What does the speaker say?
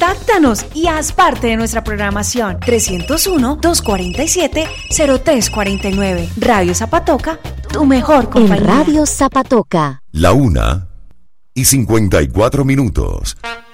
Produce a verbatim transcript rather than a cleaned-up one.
Contáctanos y haz parte de nuestra programación. trescientos uno, doscientos cuarenta y siete, cero tres cuarenta y nueve. Radio Zapatoca, tu mejor compañía. En Radio Zapatoca. La una y cincuenta y cuatro minutos.